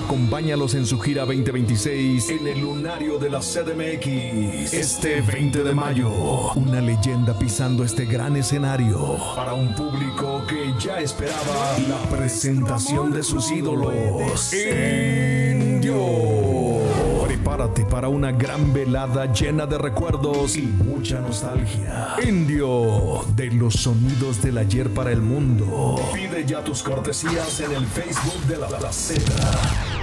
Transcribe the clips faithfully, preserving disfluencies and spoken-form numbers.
Acompáñalos en su gira veinte veintiséis en el Lunario de la C D M X. Este veinte de mayo, una leyenda pisando este gran escenario para un público que ya esperaba la presentación de sus ídolos. Indio. Prepárate para una gran velada llena de recuerdos y mucha nostalgia. Indio, de los sonidos del ayer para el mundo. Pide ya tus cortesías en el Facebook de La Placera.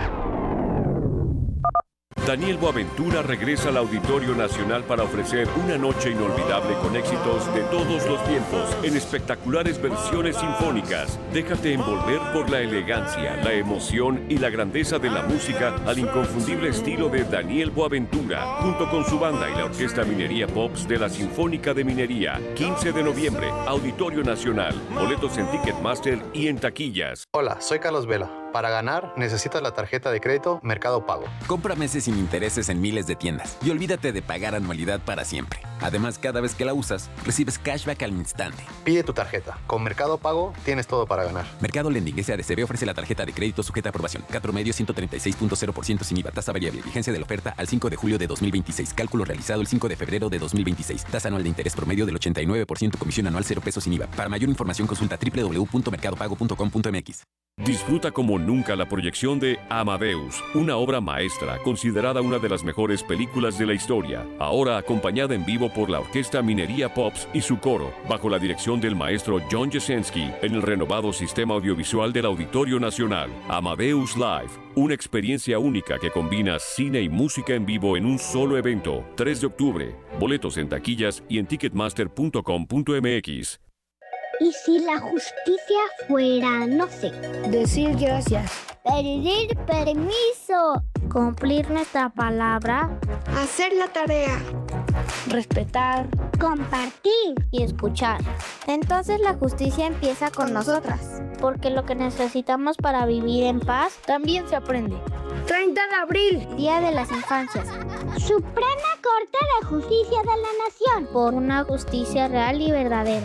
Daniel Boaventura regresa al Auditorio Nacional para ofrecer una noche inolvidable con éxitos de todos los tiempos en espectaculares versiones sinfónicas. Déjate envolver por la elegancia, la emoción y la grandeza de la música al inconfundible estilo de Daniel Boaventura, junto con su banda y la Orquesta Minería Pops de la Sinfónica de Minería. quince de noviembre, Auditorio Nacional. Boletos en Ticketmaster y en taquillas. Hola, soy Carlos Vela. Para ganar, necesitas la tarjeta de crédito Mercado Pago. Compra meses sin intereses en miles de tiendas y olvídate de pagar anualidad para siempre. Además, cada vez que la usas, recibes cashback al instante. Pide tu tarjeta. Con Mercado Pago tienes todo para ganar. Mercado Lending S A D C B ofrece la tarjeta de crédito sujeta a aprobación. Cat promedio ciento treinta y seis punto cero por ciento sin I V A. Tasa variable. Vigencia de la oferta al cinco de julio de dos mil veintiséis. Cálculo realizado el cinco de febrero de dos mil veintiséis. Tasa anual de interés promedio del ochenta y nueve por ciento. Comisión anual cero pesos sin I V A. Para mayor información consulta doble u doble u doble u punto mercado pago punto com punto m x. Disfruta como nunca la proyección de Amadeus, una obra maestra considerada una de las mejores películas de la historia, ahora acompañada en vivo por la Orquesta Minería Pops y su coro, bajo la dirección del maestro John Jasenski, en el renovado sistema audiovisual del Auditorio Nacional. Amadeus Live, una experiencia única que combina cine y música en vivo en un solo evento. tres de octubre, boletos en taquillas y en ticketmaster punto com punto m x. ¿Y si la justicia fuera, no sé, decir gracias, pedir permiso, cumplir nuestra palabra, hacer la tarea, respetar, compartir y escuchar? Entonces la justicia empieza con nosotras, porque lo que necesitamos para vivir en paz también se aprende. treinta de abril, Día de las Infancias. Suprema Corte de Justicia de la Nación, por una justicia real y verdadera.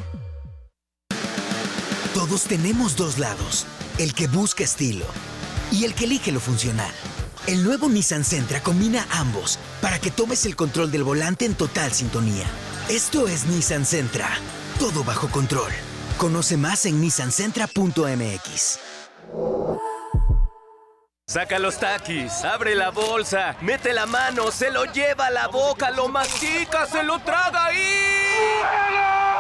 Todos tenemos dos lados, el que busca estilo y el que elige lo funcional. El nuevo Nissan Sentra combina ambos para que tomes el control del volante en total sintonía. Esto es Nissan Sentra, todo bajo control. Conoce más en nissan sentra punto m x. Saca los Takis, abre la bolsa, mete la mano, se lo lleva a la boca, lo mastica, se lo traga y...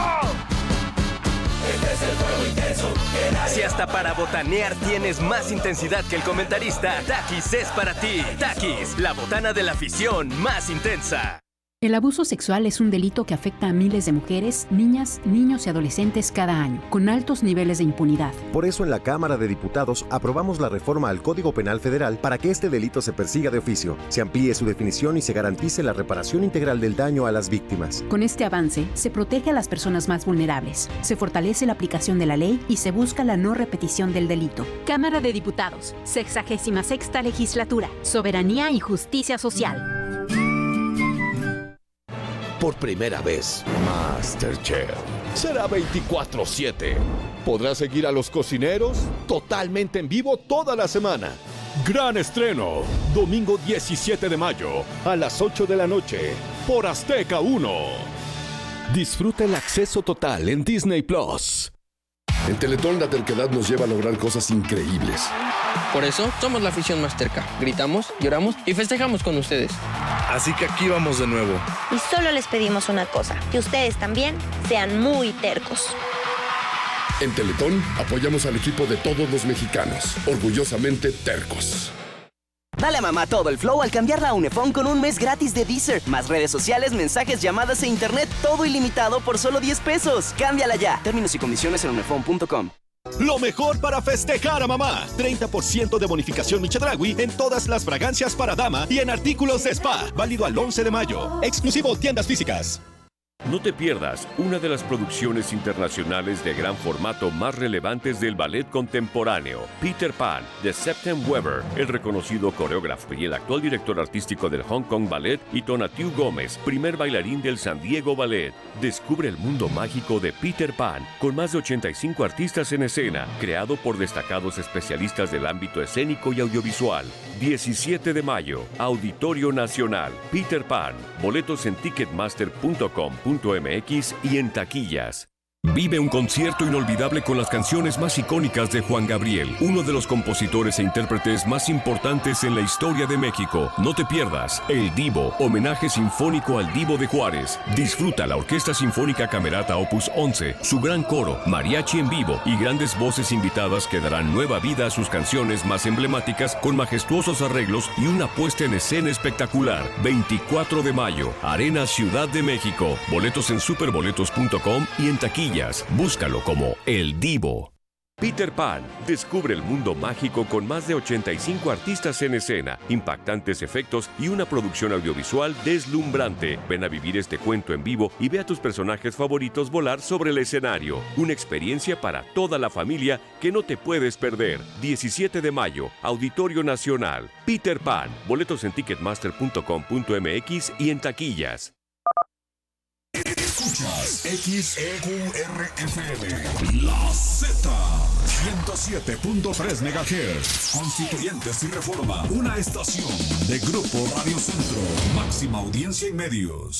Este es el fuego intenso. Si hasta para botanear tienes más intensidad que el comentarista, Takis es para ti. Takis, la botana de la afición más intensa. El abuso sexual es un delito que afecta a miles de mujeres, niñas, niños y adolescentes cada año, con altos niveles de impunidad. Por eso en la Cámara de Diputados aprobamos la reforma al Código Penal Federal para que este delito se persiga de oficio, se amplíe su definición y se garantice la reparación integral del daño a las víctimas. Con este avance, se protege a las personas más vulnerables, se fortalece la aplicación de la ley y se busca la no repetición del delito. Cámara de Diputados, sexagésima sexta legislatura, soberanía y justicia social. Por primera vez, MasterChef será veinticuatro siete. Podrás seguir a los cocineros totalmente en vivo toda la semana. Gran estreno, domingo diecisiete de mayo a las ocho de la noche por Azteca uno. Disfruta el acceso total en Disney Plus. En Teletón la terquedad nos lleva a lograr cosas increíbles. Por eso somos la afición más terca. Gritamos, lloramos y festejamos con ustedes. Así que aquí vamos de nuevo. Y solo les pedimos una cosa, que ustedes también sean muy tercos. En Teletón apoyamos al equipo de todos los mexicanos, orgullosamente tercos. Dale a mamá todo el flow al cambiarla a Unifón con un mes gratis de Deezer, más redes sociales, mensajes, llamadas e internet, todo ilimitado por solo diez pesos. Cámbiala ya. Términos y condiciones en unifón punto com. Lo mejor para festejar a mamá. treinta por ciento de bonificación Michedragui en todas las fragancias para dama y en artículos de spa. Válido al once de mayo. Exclusivo tiendas físicas. No te pierdas una de las producciones internacionales de gran formato más relevantes del ballet contemporáneo, Peter Pan, de Septem Weber, el reconocido coreógrafo y el actual director artístico del Hong Kong Ballet, y Tonatiuh Gómez, primer bailarín del San Diego Ballet. Descubre el mundo mágico de Peter Pan, con más de ochenta y cinco artistas en escena, creado por destacados especialistas del ámbito escénico y audiovisual. diecisiete de mayo, Auditorio Nacional, Peter Pan. Boletos en ticketmaster punto com punto m x y en taquillas. Vive un concierto inolvidable con las canciones más icónicas de Juan Gabriel, uno de los compositores e intérpretes más importantes en la historia de México. No te pierdas El Divo, homenaje sinfónico al Divo de Juárez. Disfruta la Orquesta Sinfónica Camerata Opus once, su gran coro, mariachi en vivo y grandes voces invitadas que darán nueva vida a sus canciones más emblemáticas con majestuosos arreglos y una puesta en escena espectacular. veinticuatro de mayo, Arena Ciudad de México. Boletos en superboletos punto com y en taquilla. Búscalo como El Divo. Peter Pan. Descubre el mundo mágico con más de ochenta y cinco artistas en escena, impactantes efectos y una producción audiovisual deslumbrante. Ven a vivir este cuento en vivo y ve a tus personajes favoritos volar sobre el escenario. Una experiencia para toda la familia que no te puedes perder. diecisiete de mayo, Auditorio Nacional. Peter Pan. Boletos en ticketmaster punto com punto m x y en taquillas. Escuchas X E Q R F M, La Z, ciento siete punto tres megahertz, Constituyentes y Reforma, una estación de Grupo Radio Centro, máxima audiencia y medios.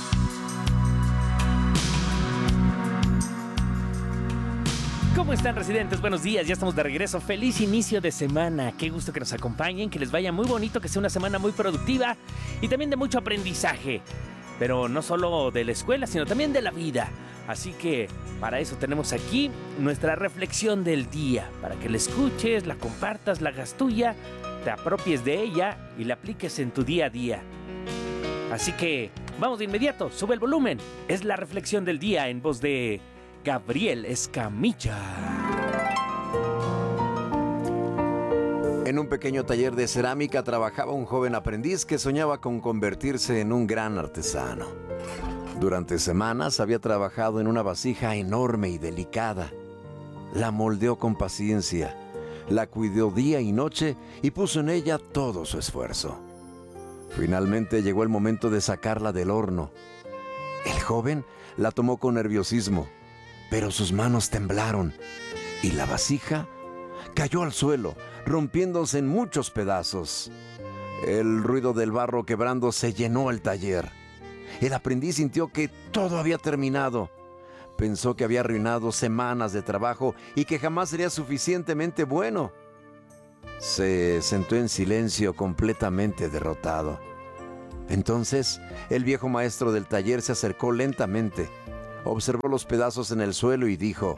¿Cómo están, residentes? Buenos días, ya estamos de regreso. Feliz inicio de semana. Qué gusto que nos acompañen, que les vaya muy bonito, que sea una semana muy productiva y también de mucho aprendizaje. Pero no solo de la escuela, sino también de la vida. Así que para eso tenemos aquí nuestra reflexión del día, para que la escuches, la compartas, la hagas tuya, te apropies de ella y la apliques en tu día a día. Así que vamos de inmediato, sube el volumen. Es la reflexión del día en voz de Gabriel Escamilla. En un pequeño taller de cerámica trabajaba un joven aprendiz que soñaba con convertirse en un gran artesano. Durante semanas había trabajado en una vasija enorme y delicada. La moldeó con paciencia, la cuidó día y noche y puso en ella todo su esfuerzo. Finalmente llegó el momento de sacarla del horno. El joven la tomó con nerviosismo, pero sus manos temblaron y la vasija cayó al suelo, rompiéndose en muchos pedazos. El ruido del barro quebrándose llenó el taller. El aprendiz sintió que todo había terminado. Pensó que había arruinado semanas de trabajo y que jamás sería suficientemente bueno. Se sentó en silencio, completamente derrotado. Entonces, el viejo maestro del taller se acercó lentamente, observó los pedazos en el suelo y dijo: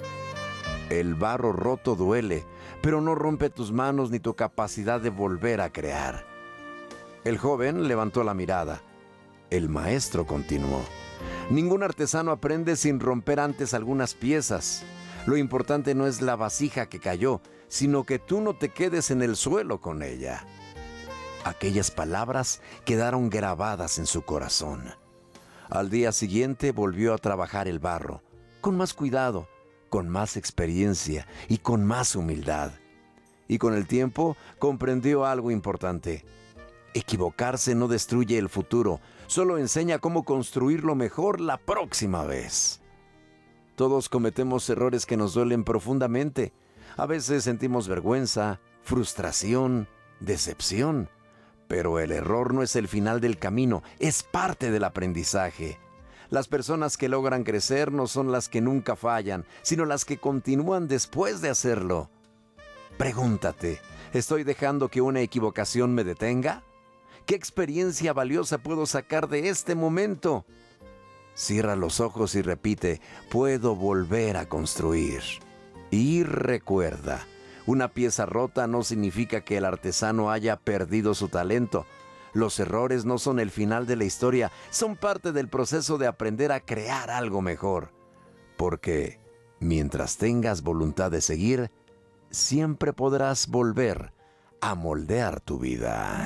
el barro roto duele, pero no rompe tus manos ni tu capacidad de volver a crear. El joven levantó la mirada. El maestro continuó: ningún artesano aprende sin romper antes algunas piezas. Lo importante no es la vasija que cayó, sino que tú no te quedes en el suelo con ella. Aquellas palabras quedaron grabadas en su corazón. Al día siguiente volvió a trabajar el barro, con más cuidado, con más experiencia y con más humildad. Y con el tiempo comprendió algo importante. Equivocarse no destruye el futuro, solo enseña cómo construirlo mejor la próxima vez. Todos cometemos errores que nos duelen profundamente. A veces sentimos vergüenza, frustración, decepción. Pero el error no es el final del camino, es parte del aprendizaje. Las personas que logran crecer no son las que nunca fallan, sino las que continúan después de hacerlo. Pregúntate, ¿estoy dejando que una equivocación me detenga? ¿Qué experiencia valiosa puedo sacar de este momento? Cierra los ojos y repite: puedo volver a construir. Y recuerda, una pieza rota no significa que el artesano haya perdido su talento. Los errores no son el final de la historia, son parte del proceso de aprender a crear algo mejor. Porque mientras tengas voluntad de seguir, siempre podrás volver a moldear tu vida.